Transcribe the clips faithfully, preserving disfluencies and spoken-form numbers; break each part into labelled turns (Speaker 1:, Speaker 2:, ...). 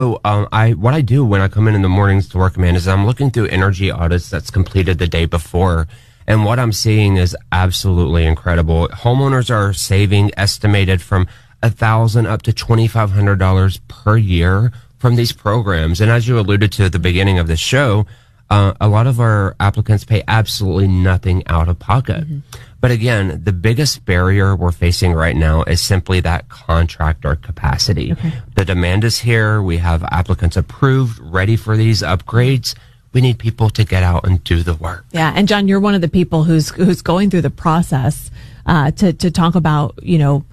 Speaker 1: So um, I what I do when I come in in the mornings to work, man, is I'm looking through energy audits that's completed the day before. And what I'm seeing is absolutely incredible. Homeowners are saving estimated from a thousand up to twenty-five hundred dollars per year from these programs. And as you alluded to at the beginning of the show, uh, a lot of our applicants pay absolutely nothing out of pocket. Mm-hmm. But again, the biggest barrier we're facing right now is simply that contractor capacity. Okay. The demand is here. We have applicants approved, ready for these upgrades. We need people to get out and do the work.
Speaker 2: Yeah, and John, you're one of the people who's who's going through the process uh, to to talk about, you know,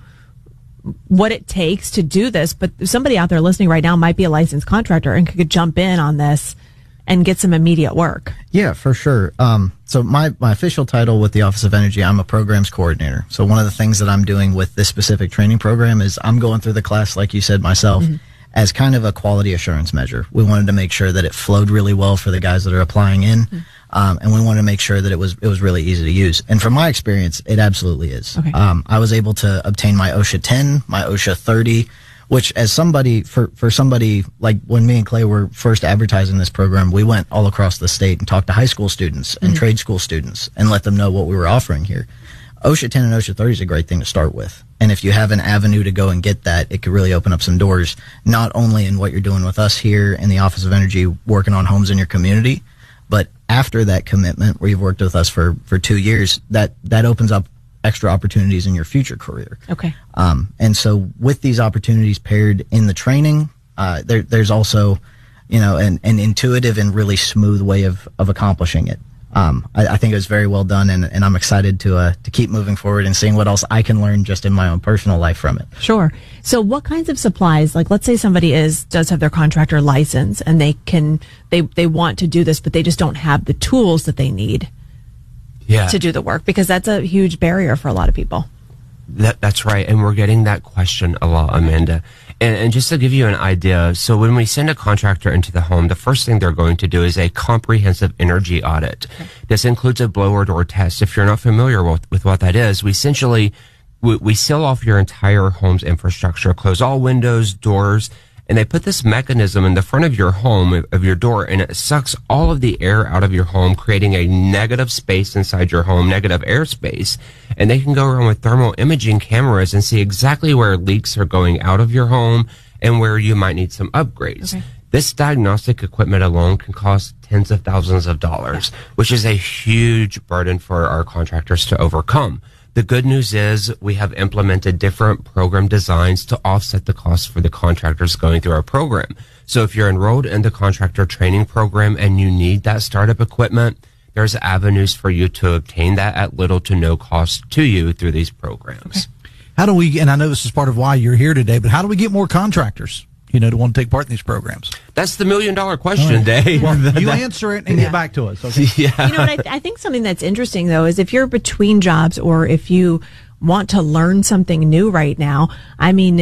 Speaker 2: what it takes to do this. But somebody out there listening right now might be a licensed contractor and could jump in on this and get some immediate work.
Speaker 3: Yeah, for sure. Um, so my, my official title with the Office of Energy, I'm a programs coordinator. So one of the things that I'm doing with this specific training program is I'm going through the class, like you said, myself, mm-hmm. as kind of a quality assurance measure. We wanted to make sure that it flowed really well for the guys that are applying in. Mm-hmm. Um, and we wanted to make sure that it was, it was really easy to use. And from my experience, it absolutely is. Okay. Um, I was able to obtain my OSHA ten, my OSHA thirty, which as somebody, for, for somebody, like when me and Clay were first advertising this program, we went all across the state and talked to high school students and mm-hmm. trade school students and let them know what we were offering here. OSHA ten and OSHA thirty is a great thing to start with. And if you have an avenue to go and get that, it could really open up some doors, not only in what you're doing with us here in the Office of Energy, working on homes in your community, but after that commitment where you've worked with us for, for two years, that, that opens up extra opportunities in your future career.
Speaker 2: Okay.
Speaker 3: Um, and so with these opportunities paired in the training, uh, there, there's also, you know, an, an intuitive and really smooth way of, of accomplishing it. Um, I, I think it was very well done, and, and I'm excited to uh, to keep moving forward and seeing what else I can learn just in my own personal life from it.
Speaker 2: Sure. So what kinds of supplies, like let's say somebody is does have their contractor license and they can they, they want to do this, but they just don't have the tools that they need yeah. to do the work, because that's a huge barrier for a lot of people.
Speaker 1: That, that's right. And we're getting that question a lot, Amanda. And, and just to give you an idea, so when we send a contractor into the home, the first thing they're going to do is a comprehensive energy audit. Okay. This includes a blower door test. If you're not familiar with, with what that is, we essentially, we, we seal off your entire home's infrastructure, close all windows, doors, and they put this mechanism in the front of your home, of your door, and it sucks all of the air out of your home, creating a negative space inside your home, negative airspace. And they can go around with thermal imaging cameras and see exactly where leaks are going out of your home and where you might need some upgrades. Okay. This diagnostic equipment alone can cost tens of thousands of dollars, yeah. which is a huge burden for our contractors to overcome. The good news is we have implemented different program designs to offset the costs for the contractors going through our program. So if you're enrolled in the contractor training program and you need that startup equipment, there's avenues for you to obtain that at little to no cost to you through these programs.
Speaker 4: Okay. How do we, and I know this is part of why you're here today, but how do we get more contractors, you know, to want to take part in these programs?
Speaker 1: That's the million dollar question, right. Dave.
Speaker 4: Well, you answer it and yeah. get back to us. Okay.
Speaker 2: Yeah. You know what? I, th- I think something that's interesting, though, is if you're between jobs or if you want to learn something new right now, I mean,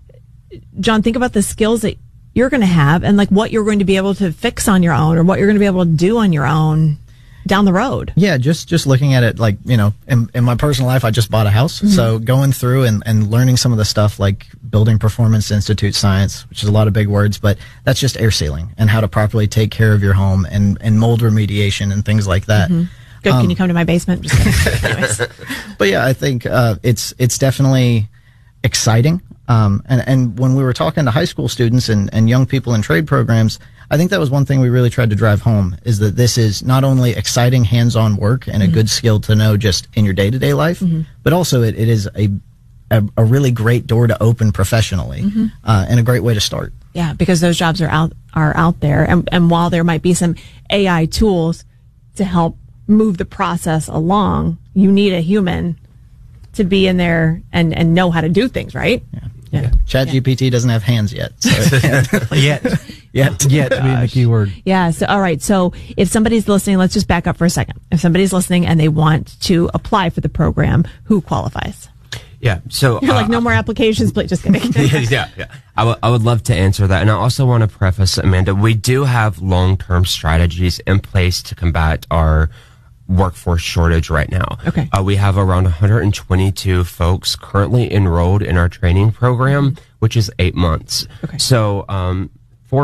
Speaker 2: John, think about the skills that you're going to have and like what you're going to be able to fix on your own or what you're going to be able to do on your own down the road.
Speaker 3: Yeah, just just looking at it like, you know, in, in my personal life, I just bought a house. Mm-hmm. So going through and, and learning some of the stuff like Building Performance Institute science, which is a lot of big words, but that's just air sealing and how to properly take care of your home and, and mold remediation and things like that.
Speaker 2: Mm-hmm. Good. Um, Can you come to my basement? Just anyways.
Speaker 3: But yeah, I think uh, it's it's definitely exciting. Um, and, and when we were talking to high school students and, and young people in trade programs, I think that was one thing we really tried to drive home, is that this is not only exciting hands-on work and a mm-hmm. good skill to know just in your day-to-day life, mm-hmm. but also it, it is a, a a really great door to open professionally mm-hmm. uh, and a great way to start.
Speaker 2: Yeah, because those jobs are out are out there, and, and while there might be some A I tools to help move the process along, you need a human to be in there and, and know how to do things, right?
Speaker 3: Yeah. Yeah. ChatGPT yeah. doesn't have hands yet. So.
Speaker 4: yet. Yet. Yet being the key word.
Speaker 2: Yeah. So, all right. So if somebody's listening, let's just back up for a second. If somebody's listening and they want to apply for the program, who qualifies?
Speaker 1: Yeah. So
Speaker 2: you're uh, like, no more
Speaker 1: uh,
Speaker 2: applications, please. Just kidding.
Speaker 1: yeah, yeah, yeah. I, w- I would love to answer that. And I also want to preface, Amanda, we do have long-term strategies in place to combat our workforce shortage right now.
Speaker 2: Okay.
Speaker 1: Uh, we have around one hundred twenty-two folks currently enrolled in our training program, which is eight months.
Speaker 2: Okay.
Speaker 1: So, um,